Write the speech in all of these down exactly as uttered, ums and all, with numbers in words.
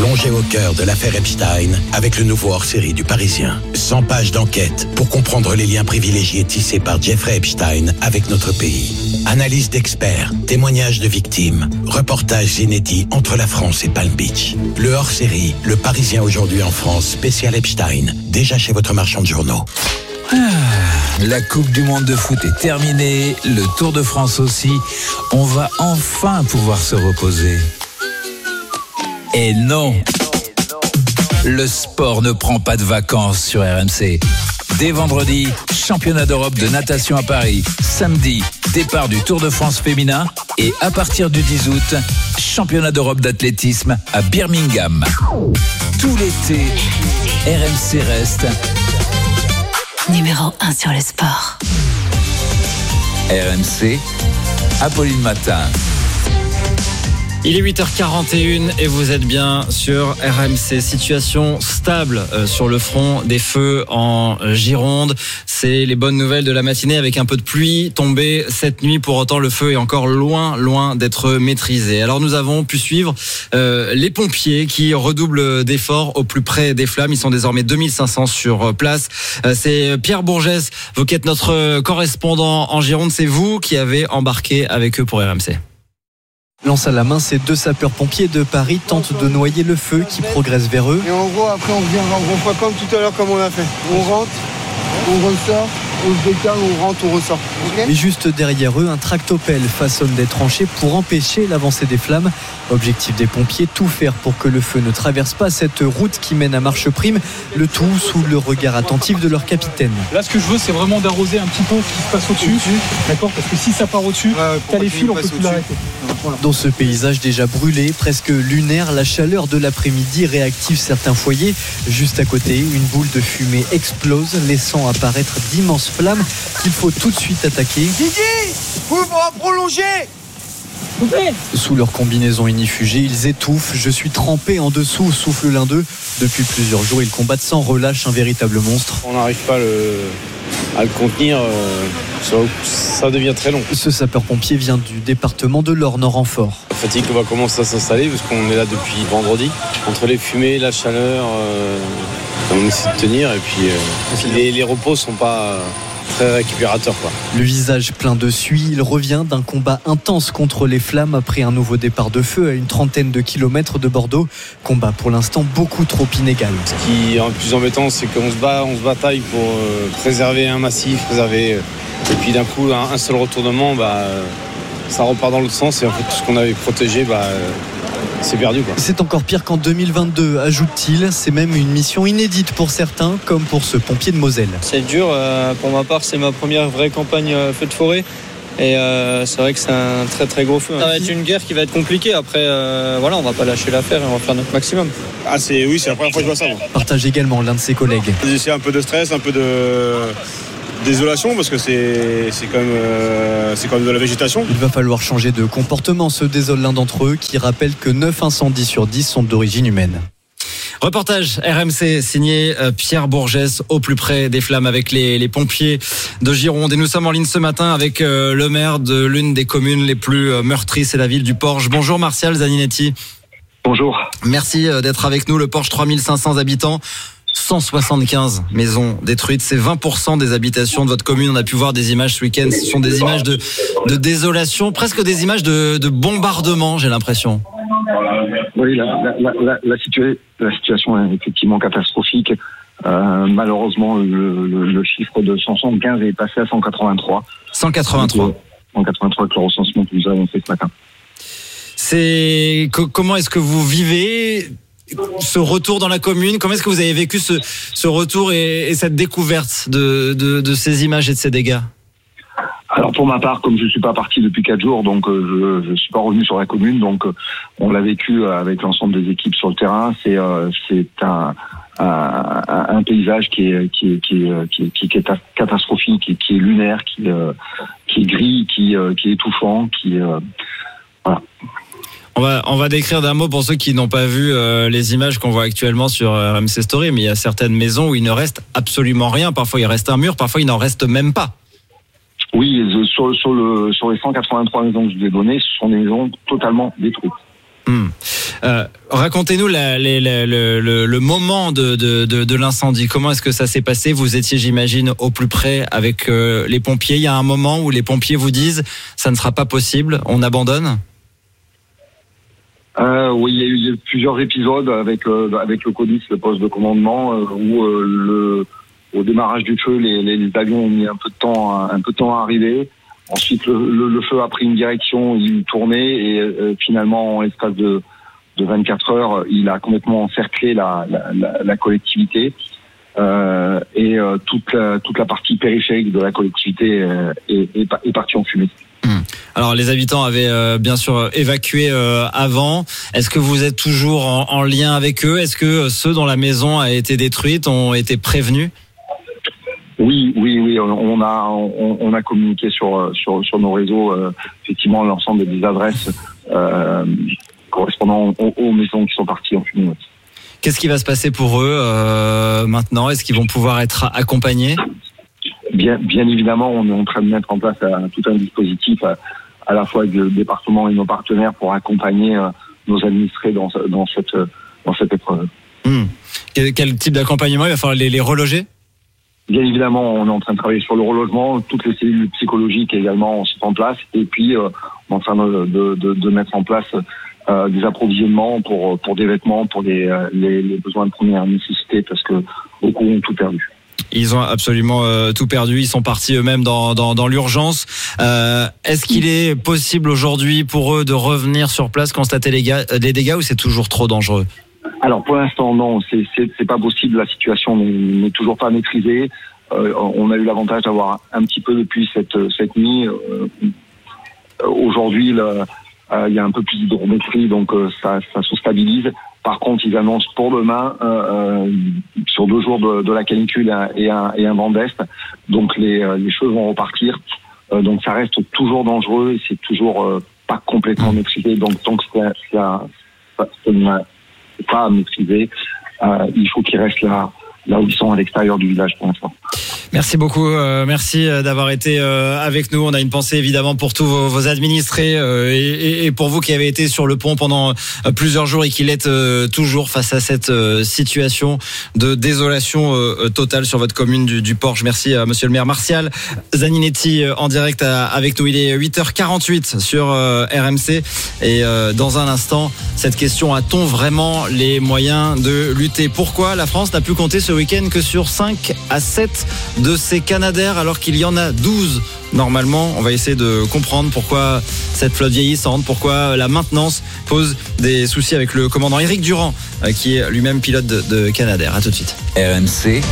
Plongez au cœur de l'affaire Epstein avec le nouveau hors-série du Parisien. cent pages d'enquête pour comprendre les liens privilégiés tissés par Jeffrey Epstein avec notre pays. Analyse d'experts, témoignages de victimes, reportages inédits entre la France et Palm Beach. Le hors-série, le Parisien aujourd'hui en France, spécial Epstein, déjà chez votre marchand de journaux. Ah, la Coupe du Monde de foot est terminée, le Tour de France aussi. On va enfin pouvoir se reposer. Et non, le sport ne prend pas de vacances sur R M C. Dès vendredi, championnat d'Europe de natation à Paris. Samedi, départ du Tour de France féminin. Et à partir du dix août, championnat d'Europe d'athlétisme à Birmingham. Tout l'été, R M C reste numéro un sur le sport. R M C, Apolline Matin. Il est huit heures quarante et une et vous êtes bien sur R M C. Situation stable sur le front des feux en Gironde. C'est les bonnes nouvelles de la matinée avec un peu de pluie tombée cette nuit. Pour autant, le feu est encore loin, loin d'être maîtrisé. Alors nous avons pu suivre euh, les pompiers qui redoublent d'efforts au plus près des flammes. Ils sont désormais deux mille cinq cents sur place. Euh, c'est Pierre Bourgès, vous qui êtes notre correspondant en Gironde. C'est vous qui avez embarqué avec eux pour R M C. Lance à la main, ces deux sapeurs-pompiers de Paris tentent de noyer le feu qui progresse vers eux. Et en gros, après, on revient, on fera comme tout à l'heure, comme on a fait. On rentre, on ressort, on se décale, on rentre, on ressort. Okay. Et juste derrière eux, un tractopelle façonne des tranchées pour empêcher l'avancée des flammes. Objectif des pompiers, tout faire pour que le feu ne traverse pas cette route qui mène à Marche Prime. Le tout sous le regard attentif de leur capitaine. Là, ce que je veux, c'est vraiment d'arroser un petit peu ce qui se passe au-dessus. au-dessus. D'accord ? Parce que si ça part au-dessus, ouais, t'as les fils, on peut plus l'arrêter. Voilà. Dans ce paysage déjà brûlé, presque lunaire, la chaleur de l'après-midi réactive certains foyers. Juste à côté, une boule de fumée explose, laissant apparaître d'immenses flammes qu'il faut tout de suite attaquer. Didi, vous pourrez prolonger. Sous leur combinaison inifugée, ils étouffent. Je suis trempé en dessous, souffle l'un d'eux. Depuis plusieurs jours, ils combattent sans relâche un véritable monstre. On n'arrive pas le... à le contenir, euh, ça, ça devient très long. Ce sapeur-pompier vient du département de l'Orne en renfort. La fatigue va commencer à s'installer parce qu'on est là depuis vendredi. Entre les fumées, la chaleur, euh, on essaie de tenir et puis, euh, puis les, les repos sont pas... très récupérateur quoi. Le visage plein de suie, il revient d'un combat intense contre les flammes après un nouveau départ de feu à une trentaine de kilomètres de Bordeaux. Combat pour l'instant beaucoup trop inégal. Ce qui est le plus embêtant, c'est qu'on se bat, on se bataille pour euh, préserver un massif, préserver euh, et puis d'un coup un, un seul retournement, bah, euh, ça repart dans l'autre sens et en fait tout ce qu'on avait protégé, bah, euh, c'est perdu quoi. C'est encore pire qu'en deux mille vingt-deux, ajoute-t-il. C'est même une mission inédite pour certains, comme pour ce pompier de Moselle. C'est dur, euh, pour ma part c'est ma première vraie campagne euh, feu de forêt. Et euh, c'est vrai que c'est un très très gros feu. Ça va être une guerre qui va être compliquée. Après, euh, voilà, on va pas lâcher l'affaire et on va faire notre maximum. Ah c'est oui, c'est la première fois que je vois ça. Moi. Partage également l'un de ses collègues. C'est un peu de stress, un peu de désolation parce que c'est, c'est, quand même, euh, c'est quand même de la végétation. Il va falloir changer de comportement, se désole l'un d'entre eux qui rappelle que neuf incendies sur dix sont d'origine humaine. Reportage R M C signé Pierre Bourgès au plus près des flammes avec les, les pompiers de Gironde. Et nous sommes en ligne ce matin avec euh, le maire de l'une des communes les plus euh, meurtries, c'est la ville du Porge. Bonjour Martial Zaninetti. Bonjour. Merci euh, d'être avec nous. Le Porge, trois mille cinq cents habitants. cent soixante-quinze maisons détruites, c'est vingt pour cent des habitations de votre commune. On a pu voir des images ce week-end, ce sont des images de, de désolation, presque des images de, de bombardement, j'ai l'impression. Oui, la, la, la, la, situa- la situation est effectivement catastrophique. Euh, malheureusement, le, le, le chiffre de cent soixante-quinze est passé à cent quatre-vingt-trois. cent quatre-vingt-trois. cent quatre-vingt-trois avec le recensement que nous avons fait ce matin. C'est comment est-ce que vous vivez ce retour dans la commune? Comment est-ce que vous avez vécu ce, ce retour et, et cette découverte de, de, de ces images et de ces dégâts? Alors pour ma part, comme je suis pas parti depuis quatre jours, donc euh, je, je suis pas revenu sur la commune, donc euh, on l'a vécu avec l'ensemble des équipes sur le terrain. C'est euh, c'est un, un, un paysage qui est qui est qui est qui est, qui est catastrophique, qui est, qui est lunaire, qui euh, qui est gris, qui euh, qui est étouffant, qui euh, voilà. On va, on va décrire d'un mot pour ceux qui n'ont pas vu euh, les images qu'on voit actuellement sur R M C Story, mais il y a certaines maisons où il ne reste absolument rien. Parfois il reste un mur, parfois il n'en reste même pas. Oui, sur, sur, le, sur les cent quatre-vingt-trois maisons que je vous ai données, ce sont des maisons totalement détruites. Mmh. Euh, racontez-nous la, la, la, le, le, le moment de, de, de, de l'incendie. Comment est-ce que ça s'est passé? Vous étiez, j'imagine, au plus près avec euh, les pompiers. Il y a un moment où les pompiers vous disent ça ne sera pas possible, on abandonne? Euh, oui, il y a eu, il y a eu plusieurs épisodes avec euh, avec le CODIS, le poste de commandement, euh, où euh, le au démarrage du feu, les, les, les avions ont mis un peu de temps, à, un peu de temps à arriver. Ensuite, le, le, le feu a pris une direction, il tournait et euh, finalement, en l'espace de, de vingt-quatre heures, il a complètement encerclé la, la, la, la collectivité euh, et euh, toute la, toute la partie périphérique de la collectivité euh, est, est, est partie en fumée. Alors les habitants avaient euh, bien sûr évacué euh, avant. Est-ce que vous êtes toujours en, en lien avec eux? Est-ce que ceux dont la maison a été détruite ont été prévenus? Oui, oui, oui. On a on, on a communiqué sur sur sur nos réseaux euh, effectivement l'ensemble des adresses euh, correspondant aux, aux maisons qui sont parties en fumée. Qu'est-ce qui va se passer pour eux euh, maintenant? Est-ce qu'ils vont pouvoir être accompagnés? Bien, bien évidemment, on est en train de mettre en place un, tout un dispositif à, à la fois avec le département et nos partenaires pour accompagner euh, nos administrés dans, dans cette dans cette épreuve. Mmh. Quel, quel type d'accompagnement? Il va falloir les, les reloger? Bien évidemment, on est en train de travailler sur le relogement. Toutes les cellules psychologiques également sont en place. Et puis, euh, on est en train de, de, de, de mettre en place euh, des approvisionnements pour pour des vêtements, pour les, les, les besoins de première nécessité, parce que beaucoup ont tout perdu. Ils ont absolument euh, tout perdu. Ils sont partis eux-mêmes dans, dans, dans l'urgence. Euh, est-ce qu'il est possible aujourd'hui pour eux de revenir sur place, constater les, ga- les dégâts, ou c'est toujours trop dangereux? Alors pour l'instant non, c'est, c'est, c'est pas possible. La situation n'est, n'est toujours pas maîtrisée. Euh, on a eu l'avantage d'avoir un petit peu depuis cette, cette nuit. Euh, aujourd'hui, le, euh, il y a un peu plus d'hydrométrie, donc euh, ça, ça se stabilise. Par contre, ils annoncent pour demain, euh, sur deux jours de, de la canicule et un, et un vent d'est, donc les, les choses vont repartir. Euh, donc ça reste toujours dangereux et c'est toujours euh, pas complètement maîtrisé. Donc tant que ça, ça, ça, ça n'est pas maîtrisé, euh, il faut qu'ils restent là, là où ils sont à l'extérieur du village pour l'instant. Merci beaucoup, euh, merci d'avoir été euh, avec nous. On a une pensée évidemment pour tous vos, vos administrés euh, et, et pour vous qui avez été sur le pont pendant euh, plusieurs jours et qui l'êtes euh, toujours face à cette euh, situation de désolation euh, totale sur votre commune du, du Porche. Merci à monsieur le maire Martial Zaninetti euh, en direct à, avec nous. Il est huit heures quarante-huit sur euh, R M C et euh, dans un instant, cette question: a-t-on vraiment les moyens de lutter? Pourquoi la France n'a pu compter ce week-end que sur cinq à sept de ces Canadair alors qu'il y en a douze normalement? On va essayer de comprendre pourquoi cette flotte vieillissante, pourquoi la maintenance pose des soucis avec le commandant Éric Durand qui est lui-même pilote de, de Canadair. À tout de suite. R M C,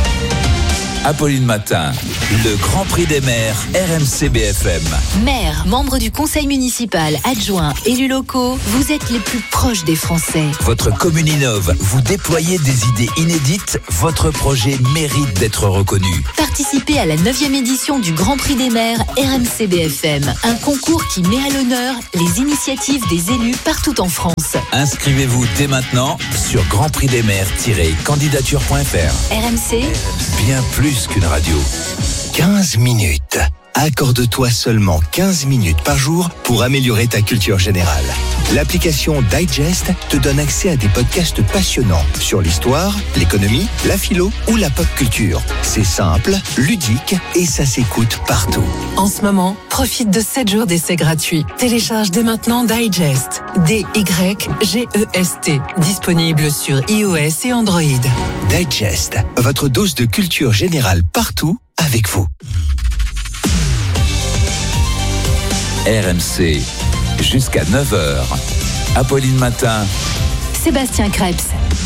Apolline Matin, le Grand Prix des maires, R M C B F M. Maires, membres du conseil municipal, adjoints, élus locaux, vous êtes les plus proches des Français. Votre commune innove, vous déployez des idées inédites, votre projet mérite d'être reconnu. Participez à la neuvième édition du Grand Prix des maires R M C B F M, un concours qui met à l'honneur les initiatives des élus partout en France. Inscrivez-vous dès maintenant sur grand prix des maires tiret candidature point f r. R M C, bien plus qu'une radio. quinze minutes. Accorde-toi seulement quinze minutes par jour pour améliorer ta culture générale. L'application Digest te donne accès à des podcasts passionnants sur l'histoire, l'économie, la philo ou la pop culture. C'est simple, ludique et ça s'écoute partout. En ce moment, profite de sept jours d'essai gratuits. Télécharge dès maintenant Digest. D Y G E S T. Disponible sur iOS et Android. Digest, votre dose de culture générale partout avec vous. R M C, jusqu'à neuf heures. Apolline Matin, Sébastien Krebs.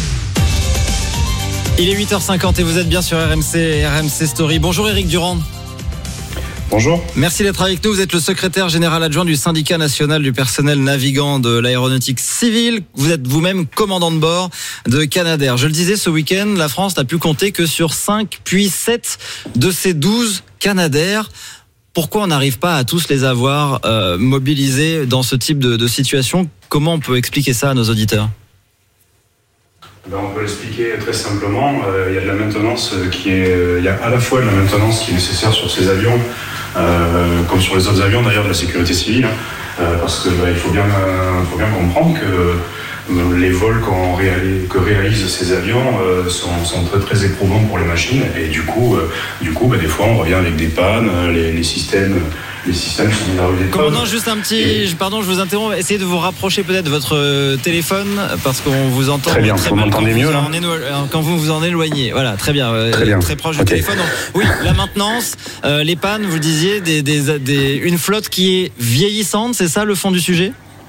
Il est huit heures cinquante et vous êtes bien sur R M C et R M C Story. Bonjour Éric Durand. Bonjour. Merci d'être avec nous. Vous êtes le secrétaire général adjoint du syndicat national du personnel navigant de l'aéronautique civile. Vous êtes vous-même commandant de bord de Canadair. Je le disais, ce week-end, la France n'a pu compter que sur cinq puis sept de ces douze Canadair. Pourquoi on n'arrive pas à tous les avoir euh, mobilisés dans ce type de, de situation? Comment on peut expliquer ça à nos auditeurs? Ben, on peut l'expliquer très simplement. Euh, il y a de la maintenance qui est, euh, il y a à la fois de la maintenance qui est nécessaire sur ces avions, euh, comme sur les autres avions d'ailleurs de la sécurité civile. euh, parce que bah, il faut bien, euh, faut bien comprendre que euh, les vols qu'on réalise, que réalisent ces avions euh, sont, sont très très éprouvants pour les machines, et du coup, euh, du coup bah, des fois on revient avec des pannes, les, les systèmes. Les systèmes sont mis à rude épreuve. Commandant, juste un petit. Et... Pardon, je vous interromps. Essayez de vous rapprocher peut-être de votre téléphone parce qu'on vous entend. Très bien, très vous m'entendez mieux là quand vous vous en éloignez. Voilà, très bien. Très, bien. Très proche okay. du téléphone. Donc, oui, la maintenance, euh, les pannes, vous le disiez, des, des, des, une flotte qui est vieillissante, c'est ça le fond du sujet ?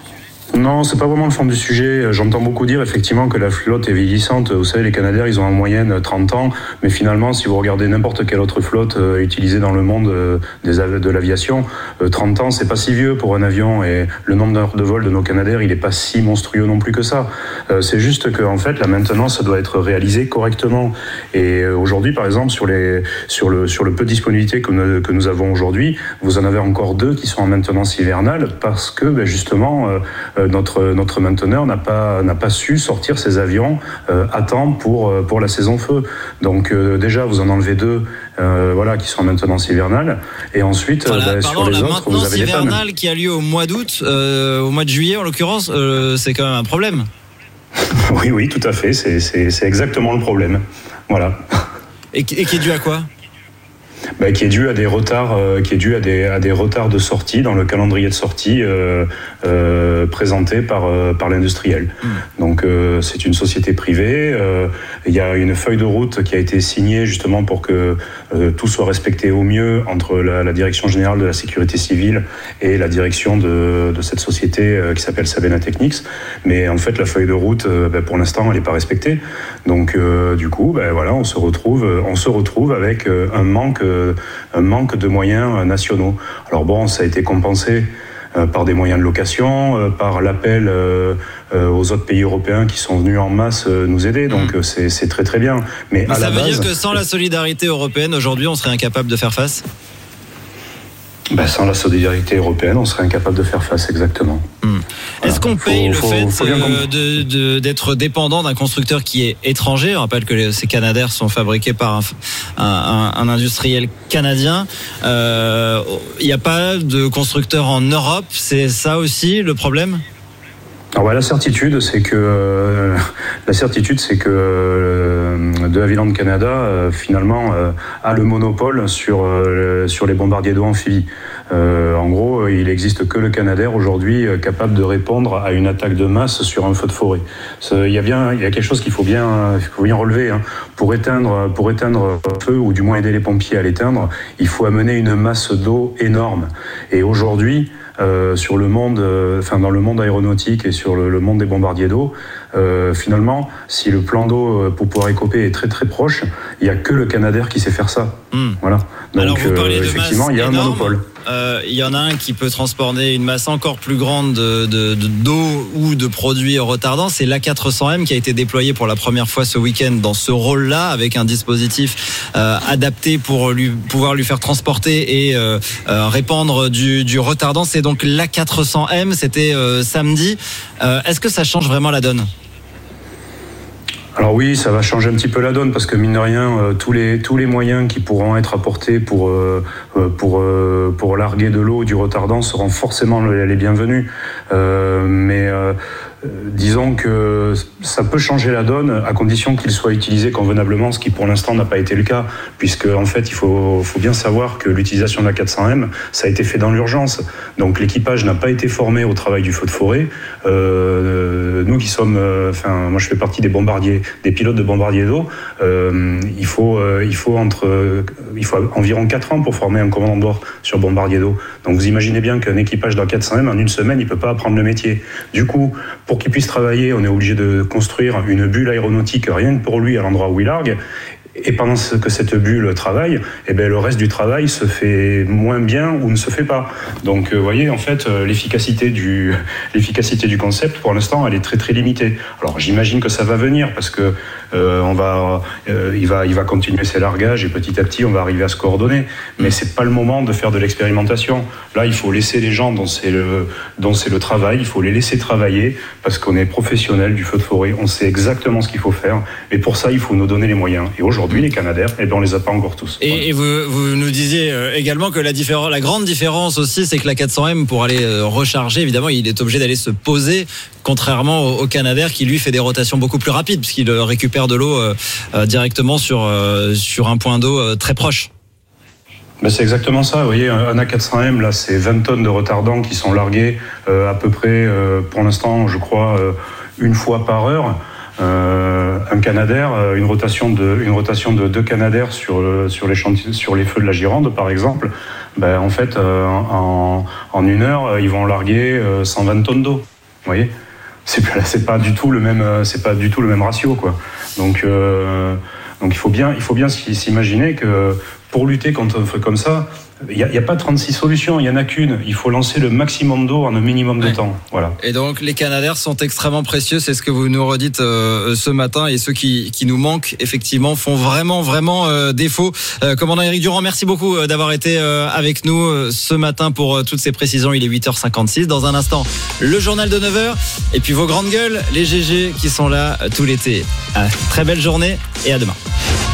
Non, c'est pas vraiment le fond du sujet. J'entends beaucoup dire effectivement que la flotte est vieillissante. Vous savez, les Canadair, ils ont en moyenne trente ans, mais finalement, si vous regardez n'importe quelle autre flotte euh, utilisée dans le monde euh, des, de l'aviation, euh, trente ans, c'est pas si vieux pour un avion, et le nombre d'heures de vol de nos Canadair, il est pas si monstrueux non plus que ça. Euh, c'est juste que en fait, la maintenance doit être réalisée correctement. Et euh, aujourd'hui, par exemple, sur les sur le sur le peu de disponibilité que nous, que nous avons aujourd'hui, vous en avez encore deux qui sont en maintenance hivernale parce que ben, justement euh, Notre, notre mainteneur n'a pas, n'a pas su sortir ses avions euh, à temps pour, pour la saison feu. Donc euh, déjà, vous en enlevez deux euh, voilà, qui sont en maintenance hivernale. Et ensuite, voilà, bah, pardon, sur les la autres, vous avez des pannes. hivernale qui a lieu au mois d'août, euh, au mois de juillet en l'occurrence, euh, c'est quand même un problème. Oui, oui, tout à fait. C'est, c'est, c'est exactement le problème. Voilà. Et, et qui est dû à quoi ? Bah, qui est dû à des retards, euh, qui est dû à des, à des retards de sortie dans le calendrier de sortie euh, euh, présenté par, euh, par l'industriel. Mmh. Donc euh, c'est une société privée. Euh, il y a une feuille de route qui a été signée justement pour que euh, tout soit respecté au mieux entre la, la direction générale de la sécurité civile et la direction de, de cette société euh, qui s'appelle Sabena Technics. Mais en fait, la feuille de route, euh, bah, pour l'instant, elle n'est pas respectée. Donc euh, du coup, bah, voilà, on se retrouve, on se retrouve avec euh, un manque un manque de moyens nationaux. Alors bon, ça a été compensé euh, par des moyens de location, euh, par l'appel euh, euh, aux autres pays européens qui sont venus en masse euh, nous aider, donc mmh. c'est, c'est très très bien. Mais, Mais à ça la veut base, dire que sans la solidarité européenne, aujourd'hui, on serait incapable de faire face ? Ben, sans la solidarité européenne, on serait incapable de faire face, exactement. Hum. Voilà. Est-ce qu'on paye faut, le faut, fait faut euh, de, de, d'être dépendant d'un constructeur qui est étranger ? On rappelle que les, ces Canadair sont fabriqués par un, un, un industriel canadien. Il euh, n'y a pas de constructeur en Europe. C'est ça aussi le problème ? Alors, ouais, la certitude, c'est que euh, la certitude, c'est que euh, De Havilland Canada euh, finalement euh, a le monopole sur euh, sur les bombardiers d'eau amphibies. Euh, en gros, il n'existe que le Canadair aujourd'hui euh, capable de répondre à une attaque de masse sur un feu de forêt. Il y a bien, il y a quelque chose qu'il faut bien, qu'il faut bien relever. Hein. Pour éteindre, pour éteindre un feu ou du moins aider les pompiers à l'éteindre, il faut amener une masse d'eau énorme. Et aujourd'hui, Euh, sur le monde, euh, enfin dans le monde aéronautique et sur le, le monde des bombardiers d'eau, euh, finalement, si le plan d'eau euh, pour pouvoir écoper est très très proche, il y a que le Canadair qui sait faire ça. Mmh. Voilà. Donc Alors vous parlez euh, de effectivement, il y a énorme. un monopole. Euh, il y en a un qui peut transporter une masse encore plus grande de, de, de, d'eau ou de produits retardants, c'est l'A quatre cents M qui a été déployé pour la première fois ce week-end dans ce rôle-là, avec un dispositif euh, adapté pour lui, pouvoir lui faire transporter et euh, euh, répandre du, du retardant. C'est donc l'A quatre cents M, c'était euh, samedi. Euh, est-ce que ça change vraiment la donne ? Alors oui, ça va changer un petit peu la donne parce que mine de rien, euh, tous les tous les moyens qui pourront être apportés pour euh, pour euh, pour larguer de l'eau du retardant seront forcément les bienvenus. Euh, mais euh, disons que ça peut changer la donne à condition qu'il soit utilisé convenablement, ce qui pour l'instant n'a pas été le cas, puisque en fait il faut, faut bien savoir que l'utilisation de la quatre cents M, ça a été fait dans l'urgence. Donc l'équipage n'a pas été formé au travail du feu de forêt. Euh, nous qui sommes, euh, enfin moi je fais partie des bombardiers, des pilotes de bombardiers d'eau. Euh, il faut, euh, il faut entre, euh, il faut environ quatre ans pour former un commandant de bord sur bombardier d'eau. Donc vous imaginez bien qu'un équipage d'un quatre cents M en une semaine, il peut pas apprendre le métier. Du coup, pour qu'il puisse travailler, on est obligé de construire une bulle aéronautique rien que pour lui à l'endroit où il largue. Et pendant que cette bulle travaille, eh bien, le reste du travail se fait moins bien ou ne se fait pas. Donc, vous voyez, en fait, l'efficacité du, l'efficacité du concept, pour l'instant, elle est très, très limitée. Alors, j'imagine que ça va venir parce que euh, on va, euh, il va, il va continuer ses largages et petit à petit, on va arriver à se coordonner. Mais c'est pas le moment de faire de l'expérimentation. Là, il faut laisser les gens dont c'est le, dont c'est le travail, il faut les laisser travailler parce qu'on est professionnel du feu de forêt, on sait exactement ce qu'il faut faire. Et pour ça, il faut nous donner les moyens. Et aujourd'hui, aujourd'hui, les Canadair, et bien on les a pas encore tous. Et, voilà. et vous, vous nous disiez également que la, différence, la grande différence aussi, c'est que la quatre cents M, pour aller recharger, évidemment, il est obligé d'aller se poser, contrairement au, au Canadair qui lui fait des rotations beaucoup plus rapides, puisqu'il récupère de l'eau euh, directement sur, euh, sur un point d'eau euh, très proche. Ben c'est exactement ça. Vous voyez, un A quatre cents M, là, c'est vingt tonnes de retardants qui sont largués euh, à peu près, euh, pour l'instant, je crois, euh, une fois par heure. Euh, un Canadair, une rotation de, une rotation de deux Canadair sur, le, sur, les chantiers, sur les feux de la Gironde, par exemple, ben, en fait, euh, en, en une heure, ils vont larguer euh, cent vingt tonnes d'eau. Vous voyez, c'est, c'est pas du tout le même, c'est pas du tout le même ratio, quoi. Donc, euh, donc il faut bien, il faut bien s'imaginer que pour lutter contre un feu comme ça, il n'y a, a pas trente-six solutions, il n'y en a qu'une. Il faut lancer le maximum d'eau en un minimum de ouais. temps. Voilà. Et donc, les Canadair sont extrêmement précieux, c'est ce que vous nous redites euh, ce matin. Et ceux qui, qui nous manquent, effectivement, font vraiment, vraiment euh, défaut. Euh, commandant Éric Durand, merci beaucoup euh, d'avoir été euh, avec nous euh, ce matin pour euh, toutes ces précisions. Il est huit heures cinquante-six. Dans un instant, le journal de neuf heures. Et puis vos grandes gueules, les G G qui sont là euh, tout l'été. Ah, très belle journée et à demain.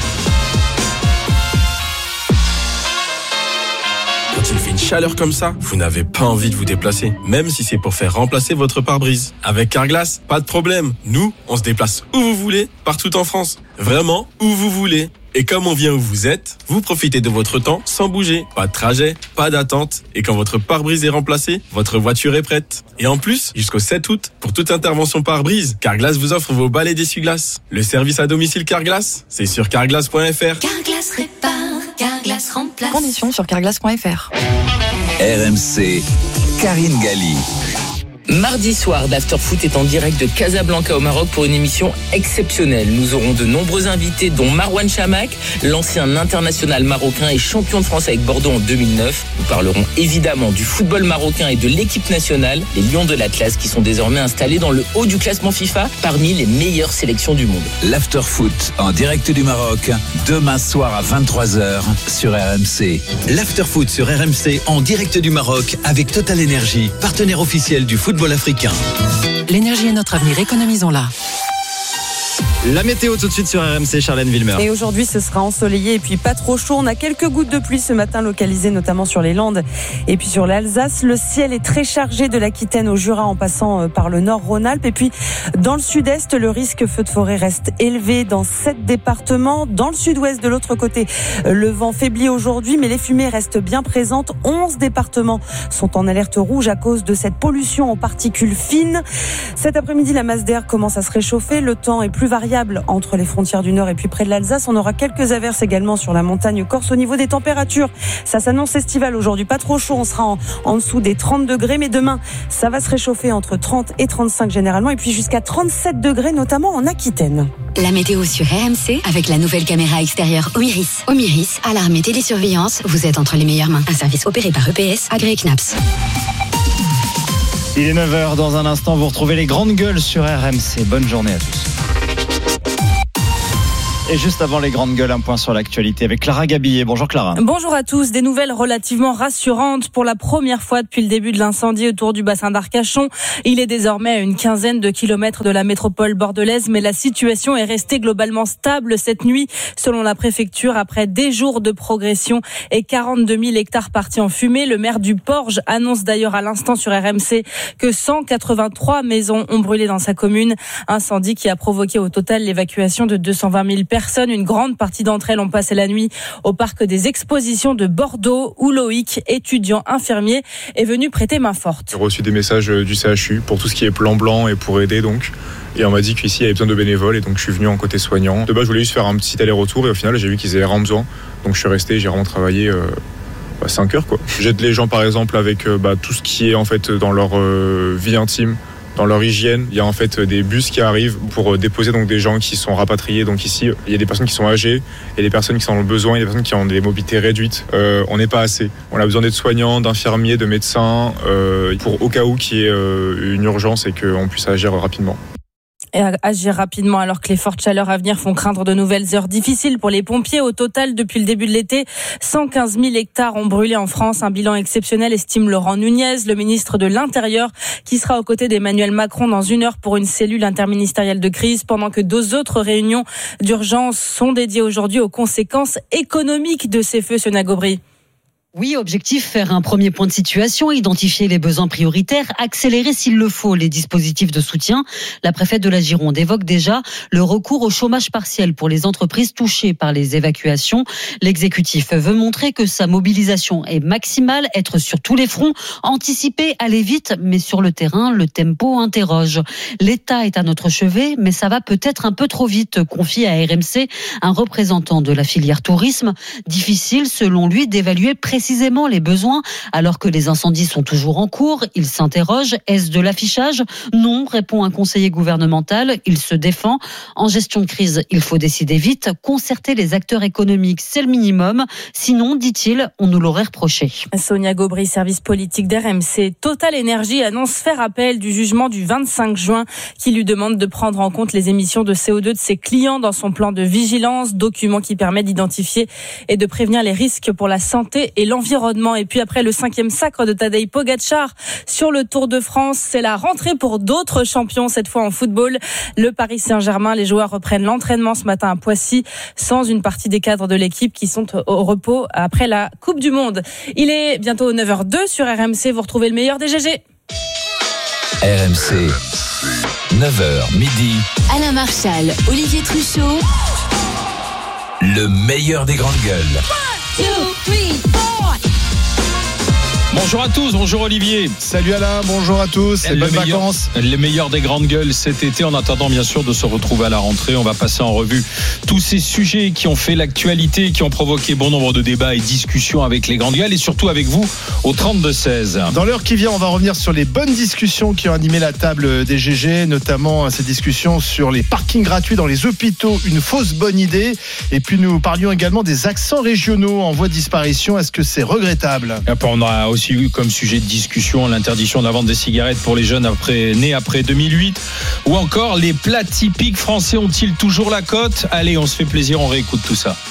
Quand il fait une chaleur comme ça, vous n'avez pas envie de vous déplacer, même si c'est pour faire remplacer votre pare-brise. Avec Carglass, pas de problème. Nous, on se déplace où vous voulez, partout en France. Vraiment, où vous voulez. Et comme on vient où vous êtes, vous profitez de votre temps sans bouger. Pas de trajet, pas d'attente. Et quand votre pare-brise est remplacé, votre voiture est prête. Et en plus, jusqu'au sept août, pour toute intervention pare-brise, Carglass vous offre vos balais d'essuie-glace. Le service à domicile Carglass, c'est sur carglass point f r. Carglass répare, Carglass remplace. Conditions sur carglass point f r. R M C, Karine Galli. Mardi soir, l'Afterfoot est en direct de Casablanca au Maroc pour une émission exceptionnelle. Nous aurons de nombreux invités, dont Marouane Chamakh, l'ancien international marocain et champion de France avec Bordeaux en deux mille neuf. Nous parlerons évidemment du football marocain et de l'équipe nationale, les Lions de l'Atlas, qui sont désormais installés dans le haut du classement FIFA parmi les meilleures sélections du monde. L'Afterfoot en direct du Maroc, demain soir à vingt-trois heures sur R M C. L'Afterfoot sur R M C en direct du Maroc avec Total Energy, partenaire officiel du football africain. L'énergie est notre avenir, économisons-la. La météo tout de suite sur R M C, Charlène Wilmer. Et aujourd'hui, ce sera ensoleillé et puis pas trop chaud. On a quelques gouttes de pluie ce matin localisées notamment sur les Landes et puis sur l'Alsace. Le ciel est très chargé de l'Aquitaine au Jura en passant par le nord Rhône-Alpes. Et puis dans le sud-est, le risque feu de forêt reste élevé dans sept départements. Dans le sud-ouest, de l'autre côté, le vent faiblit aujourd'hui, mais les fumées restent bien présentes. onze départements sont en alerte rouge à cause de cette pollution en particules fines. Cet après-midi, la masse d'air commence à se réchauffer. Le temps est plus variable entre les frontières du Nord et puis près de l'Alsace. On aura quelques averses également sur la montagne corse. Au niveau des températures, ça s'annonce estival aujourd'hui, pas trop chaud, on sera en, en dessous des trente degrés, mais demain ça va se réchauffer entre trente et trente-cinq généralement, et puis jusqu'à trente-sept degrés notamment en Aquitaine. La météo sur R M C avec la nouvelle caméra extérieure Omiris. Omiris, alarme et télésurveillance, vous êtes entre les meilleures mains. Un service opéré par E P S, agréé C N A P S. Il est neuf heures, dans un instant vous retrouvez les grandes gueules sur R M C. Bonne journée à tous. Et juste avant les grandes gueules, un point sur l'actualité avec Clara Gabillet. Bonjour Clara. Bonjour à tous. Des nouvelles relativement rassurantes pour la première fois depuis le début de l'incendie autour du bassin d'Arcachon. Il est désormais à une quinzaine de kilomètres de la métropole bordelaise, mais la situation est restée globalement stable cette nuit, selon la préfecture, après des jours de progression et quarante-deux mille hectares partis en fumée. Le maire du Porge annonce d'ailleurs à l'instant sur R M C que cent quatre-vingt-trois maisons ont brûlé dans sa commune. Incendie qui a provoqué au total l'évacuation de deux cent vingt mille personnes. Une grande partie d'entre elles ont passé la nuit au parc des expositions de Bordeaux, où Loïc, étudiant infirmier, est venu prêter main forte. J'ai reçu des messages du C H U pour tout ce qui est plan blanc et pour aider donc. Et on m'a dit qu'ici il y avait besoin de bénévoles et donc je suis venu en côté soignant. De base je voulais juste faire un petit aller-retour et au final j'ai vu qu'ils avaient vraiment besoin. Donc je suis resté, j'ai vraiment travaillé euh, bah, cinq heures quoi. J'aide les gens par exemple avec euh, bah, tout ce qui est en fait dans leur euh, vie intime. Dans leur hygiène, il y a en fait des bus qui arrivent pour déposer donc des gens qui sont rapatriés. Donc ici, il y a des personnes qui sont âgées, et des personnes qui en ont besoin, et des personnes qui ont des mobilités réduites. Euh, on n'est pas assez. On a besoin d'être soignants, d'infirmiers, de médecins, euh, pour au cas où qu'il y ait euh, une urgence et qu'on puisse agir rapidement. Et agir rapidement alors que les fortes chaleurs à venir font craindre de nouvelles heures difficiles pour les pompiers. Au total, depuis le début de l'été, cent quinze mille hectares ont brûlé en France. Un bilan exceptionnel, estime Laurent Nunez, le ministre de l'Intérieur, qui sera aux côtés d'Emmanuel Macron dans une heure pour une cellule interministérielle de crise, pendant que deux autres réunions d'urgence sont dédiées aujourd'hui aux conséquences économiques de ces feux, Sonia Gobry. Oui, objectif, faire un premier point de situation, identifier les besoins prioritaires, accélérer s'il le faut les dispositifs de soutien. La préfète de la Gironde évoque déjà le recours au chômage partiel pour les entreprises touchées par les évacuations. L'exécutif veut montrer que sa mobilisation est maximale, être sur tous les fronts, anticiper, aller vite, mais sur le terrain, le tempo interroge. L'État est à notre chevet, mais ça va peut-être un peu trop vite, confie à R M C un représentant de la filière tourisme. Difficile, selon lui, d'évaluer précisément précisément les besoins alors que les incendies sont toujours en cours. Il s'interroge, est-ce de l'affichage ? Non, répond un conseiller gouvernemental. Il se défend. En gestion de crise, il faut décider vite, concerter les acteurs économiques, c'est le minimum. Sinon, dit-il, on nous l'aurait reproché. Sonia Gobry, service politique d'R M C. Total Energy annonce faire appel du jugement du vingt-cinq juin qui lui demande de prendre en compte les émissions de C O deux de ses clients dans son plan de vigilance, document qui permet d'identifier et de prévenir les risques pour la santé et l'environnement. Et puis après le cinquième sacre de Tadej Pogačar sur le Tour de France, c'est la rentrée pour d'autres champions, cette fois en football. Le Paris Saint-Germain, les joueurs reprennent l'entraînement ce matin à Poissy sans une partie des cadres de l'équipe qui sont au repos après la Coupe du Monde. Il est bientôt neuf heures deux sur R M C, vous retrouvez le meilleur des G G. R M C, neuf heures midi. Alain Marchal, Olivier Truchot. Le meilleur des grandes gueules. Two, three, four. Bonjour à tous, bonjour Olivier. Salut Alain, bonjour à tous, et bonnes meilleur, vacances. Les meilleurs des grandes gueules cet été, en attendant bien sûr de se retrouver à la rentrée. On va passer en revue tous ces sujets qui ont fait l'actualité, qui ont provoqué bon nombre de débats et discussions avec les grandes gueules et surtout avec vous au trente-deux seize. Dans l'heure qui vient, on va revenir sur les bonnes discussions qui ont animé la table des G G, notamment ces discussions sur les parkings gratuits dans les hôpitaux, une fausse bonne idée. Et puis nous parlions également des accents régionaux en voie de disparition. Est-ce que c'est regrettable ? Et après, on a aussi eu comme sujet de discussion l'interdiction de la vente des cigarettes pour les jeunes après, nés après deux mille huit, ou encore les plats typiques français ont-ils toujours la cote ? Allez, on se fait plaisir, on réécoute tout ça.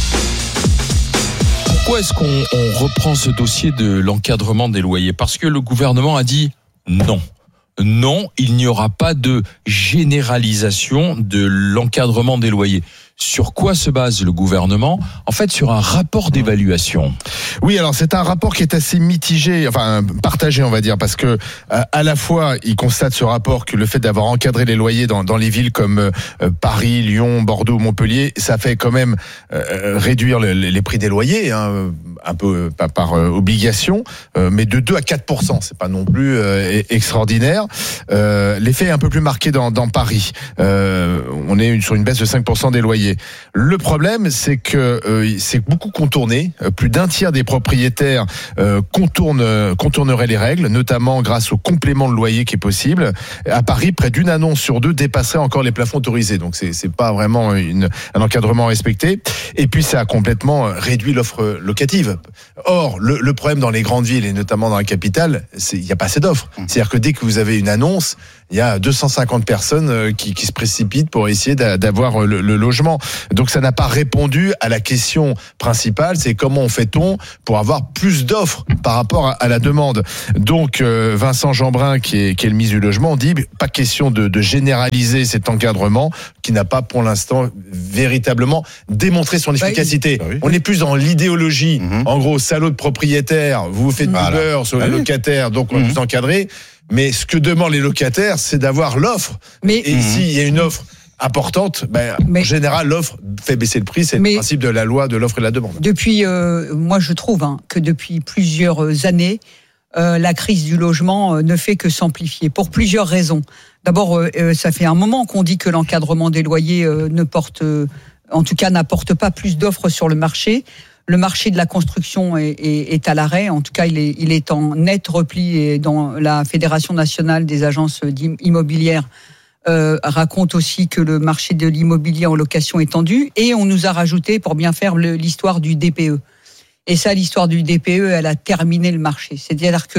Pourquoi est-ce qu'on on reprend ce dossier de l'encadrement des loyers ? Parce que le gouvernement a dit non. Non, il n'y aura pas de généralisation de l'encadrement des loyers. Sur quoi se base le gouvernement ? En fait, sur un rapport d'évaluation. Oui, alors c'est un rapport qui est assez mitigé, enfin partagé, on va dire, parce que à la fois, il constate ce rapport que le fait d'avoir encadré les loyers dans, dans les villes comme euh, Paris, Lyon, Bordeaux, Montpellier, ça fait quand même euh, réduire le, les prix des loyers, hein, un peu pas par euh, obligation, euh, mais de deux à quatre pour cent. C'est pas non plus euh, extraordinaire. Euh, l'effet est un peu plus marqué dans, dans Paris. Euh, on est sur une baisse de cinq pour cent des loyers. Le problème, c'est que euh, c'est beaucoup contourné. Plus d'un tiers des propriétaires euh, contournent, contourneraient les règles, notamment grâce au complément de loyer qui est possible. À Paris, près d'une annonce sur deux dépasserait encore les plafonds autorisés. Donc c'est, c'est pas vraiment une, un encadrement respecté. Et puis ça a complètement réduit l'offre locative. Or, le, le problème dans les grandes villes et notamment dans la capitale, c'est il n'y a pas assez d'offres. C'est-à-dire que dès que vous avez une annonce, il y a deux cent cinquante personnes qui, qui se précipitent pour essayer d'avoir le, le logement. Donc ça n'a pas répondu à la question principale, c'est comment on fait-on pour avoir plus d'offres par rapport à, à la demande. Donc euh, Vincent Jeanbrun, qui est, qui est le ministre du Logement, dit pas question de, de généraliser cet encadrement qui n'a pas pour l'instant véritablement démontré son efficacité. Bah oui. On est plus dans l'idéologie. Mmh. En gros, salaud de propriétaire, vous vous faites voilà. du beurre sur les ah locataires, donc on va mmh. vous encadrer. Mais ce que demandent les locataires, c'est d'avoir l'offre. Mais et mmh. s'il y a une offre importante, ben, mais, en général, l'offre fait baisser le prix. C'est le principe de la loi de l'offre et de la demande. Depuis, euh, moi, je trouve hein, que depuis plusieurs années, euh, la crise du logement euh, ne fait que s'amplifier pour plusieurs raisons. D'abord, euh, ça fait un moment qu'on dit que l'encadrement des loyers euh, ne porte, euh, en tout cas, n'apporte pas plus d'offres sur le marché. Le marché de la construction est, est, est à l'arrêt. En tout cas, il est, il est en net repli. Et dans la Fédération nationale des agences immobilières euh, raconte aussi que le marché de l'immobilier en location est tendu. Et on nous a rajouté, pour bien faire, le, l'histoire du D P E. Et ça, l'histoire du D P E, elle a terminé le marché. C'est-à-dire que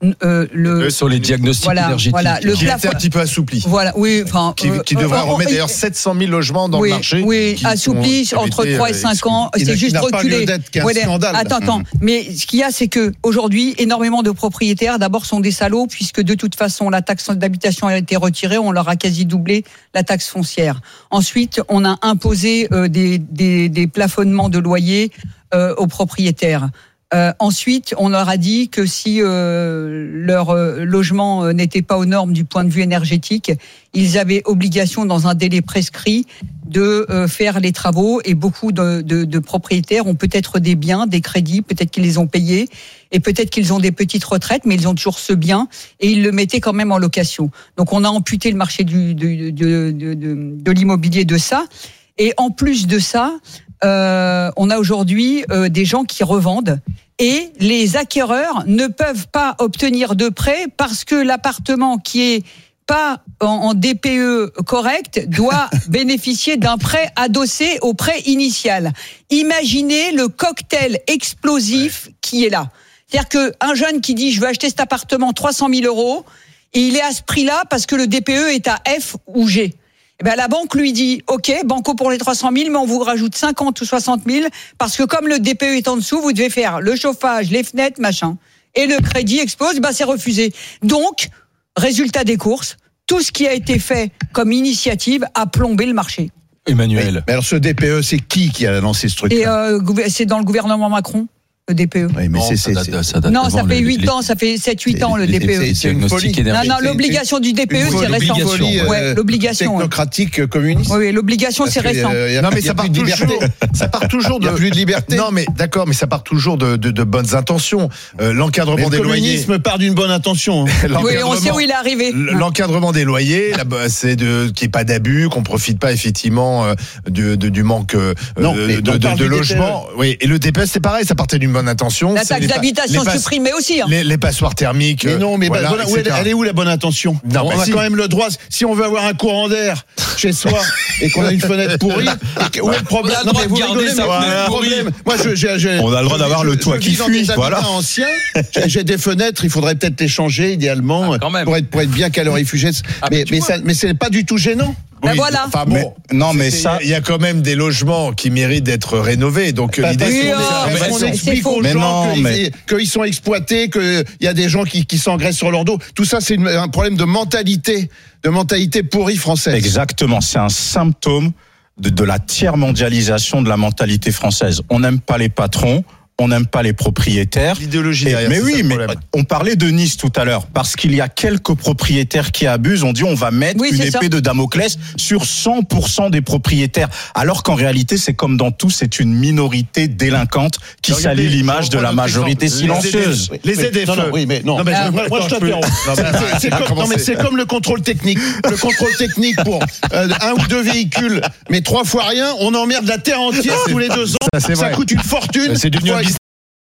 euh, le sur les diagnostics voilà, énergétiques, voilà, le qui a plafond, été un petit peu assoupli. Voilà, oui, enfin, qui, qui euh, devrait euh, remettre euh, d'ailleurs sept cent mille logements dans oui, le marché. oui, qui assoupli sont- entre qui avaient trois et été, cinq euh, ans, exclus. c'est juste Il n'a pas reculé. lieu d'être qu'un Ouais, scandale. Attends, attends. Mmh. Mais ce qu'il y a, c'est que aujourd'hui, énormément de propriétaires, d'abord, sont des salauds, puisque de toute façon, la taxe d'habitation a été retirée, on leur a quasi doublé la taxe foncière. Ensuite, on a imposé euh, des, des, des plafonnements de loyers euh, aux propriétaires. Euh, ensuite, on leur a dit que si euh, leur euh, logement euh, n'était pas aux normes du point de vue énergétique, ils avaient obligation, dans un délai prescrit, de euh, faire les travaux. Et beaucoup de, de, de propriétaires ont peut-être des biens, des crédits, peut-être qu'ils les ont payés, et peut-être qu'ils ont des petites retraites, mais ils ont toujours ce bien, et ils le mettaient quand même en location. Donc on a amputé le marché du, de, de, de, de, de l'immobilier de ça. Et en plus de ça, euh, on a aujourd'hui euh, des gens qui revendent. Et les acquéreurs ne peuvent pas obtenir de prêt parce que l'appartement qui est pas en, en D P E correct doit bénéficier d'un prêt adossé au prêt initial. Imaginez le cocktail explosif qui est là. C'est-à-dire qu'un jeune qui dit je veux acheter cet appartement trois cent mille euros, et il est à ce prix-là parce que le D P E est à F ou G. Eh ben, la banque lui dit, OK, banco pour les trois cent mille, mais on vous rajoute cinquante ou soixante mille, parce que comme le D P E est en dessous, vous devez faire le chauffage, les fenêtres, machin. Et le crédit explose, bah, c'est refusé. Donc, résultat des courses, tout ce qui a été fait comme initiative a plombé le marché. Emmanuel. Mais, mais alors, ce D P E, c'est qui qui a lancé ce truc? Et euh, c'est dans le gouvernement Macron. Le D P E. Oui, mais Non, c'est, ça c'est, date- c'est- ça date Non, ça avant fait les- huit les- ans, ça fait sept huit ans le c'est- D P E. c'est- c'est une Diagnostic folie. Non, énergétique. non, l'obligation du D P E, Une c'est récent. folie, euh, Ouais, l'obligation. ouais. technocratique euh, communiste. Oui, oui, l'obligation, Parce c'est que, récent. euh, y a- Non mais y a ça part plus de toujours, liberté. ça part toujours Il y de a plus de liberté. Non mais d'accord, mais ça part toujours de, de, de bonnes intentions. Euh, l'encadrement Mais le des loyers. communisme part d'une bonne intention. Oui, on L'encadrement- sait où il est arrivé. L'encadrement des loyers, là, bah, c'est de qu'il n'y ait pas d'abus, qu'on profite pas effectivement euh, de, de, du manque euh, Non, de, mais de, on de, parle de du logement. Oui, et le D P E c'est pareil, ça partait d'une bonne intention. La C'est taxe les pa- d'habitation les pas- supprimée aussi. Hein. Les, les passoires thermiques. Mais non, mais voilà, voilà, où est- et cetera. elle est où la bonne intention? Non, On bah a si. quand même le droit, si on veut avoir un courant d'air chez soi et qu'on a une fenêtre pourrie, et que- où est le problème? On a le Non, droit mais de vous garder rigolez, sa mais fenêtre le pourrie. problème. Moi, je, j'ai- j'ai- On a le droit je- d'avoir je- le toit je qui vis dans fuit, des voilà. habitats anciens. J'ai, j'ai des fenêtres, il faudrait peut-être les changer idéalement Ah, quand même. pour être pour être bien calorifugé. Ah, mais mais tu mais vois. ça, mais c'est pas du tout gênant. Ben Oui, voilà. Enfin bon, Mais- non, mais c'est- ça- il y a quand même des logements qui méritent d'être rénovés. Donc Bah, l'idée parce c'est qu'on- ah, parce mais qu'on c'est- explique c'est faux. aux Mais gens non, qu'ils, mais- qu'ils sont exploités, qu'il y a des gens qui, qui s'engraissent sur leur dos. Tout ça, c'est une- un problème de mentalité, de mentalité pourrie française. Exactement, c'est un symptôme de, de la tiers-mondialisation de la mentalité française. On n'aime pas les patrons, on n'aime pas les propriétaires. l'idéologie Et- derrière. mais c'est ça oui, le mais problème. on parlait de Nice tout à l'heure, parce qu'il y a quelques propriétaires qui abusent. On dit on va mettre Oui, une c'est épée ça. de Damoclès sur cent pour cent des propriétaires, alors qu'en réalité, c'est comme dans tout, c'est une minorité délinquante qui Regardez, salit l'image je de la reprends notre majorité exemple. silencieuse. Les Les Oui, Z F E. non, non, oui, mais non. Non, mais Ah, je- moi, moi, je attends, je peux- t'interromps. Non, mais- C'est- c'est Ah, comme- comment non, mais c'est- c'est comme le contrôle technique. Le contrôle technique pour euh, un ou deux véhicules, mais trois fois rien, on emmerde la terre entière tous les deux ans. Ça, c'est Ça vrai. coûte une fortune. C'est du Faut new aller business.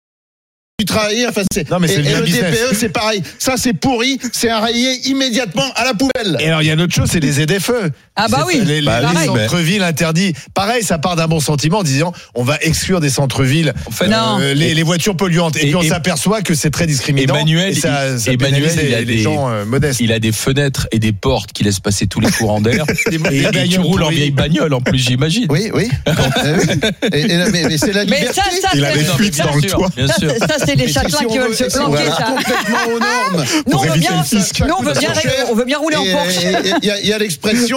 travailler, enfin c'est. Non, mais et, c'est le et new le business. D P E, c'est pareil. Ça, c'est pourri. C'est à rayer immédiatement à la poubelle. Et alors, il y a une autre chose, c'est les Z F E. Ah bah C'est- oui, Les, les- bah les oui. centres-villes interdits. Pareil, ça part d'un bon sentiment en disant on va exclure des centres-villes En fait, Non. euh, les, les voitures polluantes. Et, Et- puis on et- s'aperçoit que c'est très discriminant. Emmanuel, et ça, ça il- Emmanuel, pénalise il a les, les des- gens euh, modestes. Il a des fenêtres et des portes qui laissent passer tous les courants d'air. Des- et, des et tu bagnoles roules en pourries. vieille bagnole en plus, j'imagine. Oui, oui. Euh, oui. Et, et- mais, mais c'est la Mais liberté. ça, ça, Il a c'est- des ça, fuites ça, dans le sûr, toit. bien sûr. ça, c'est les Mais si- châtelains si on qui veulent veut- se si on planquer, veut ça. complètement aux normes. Nous, on veut éviter bien, le fisc. nous, on veut bien, Ça coûte cher. on veut bien rouler en Et- Porsche. et- et- Il y a- il y a l'expression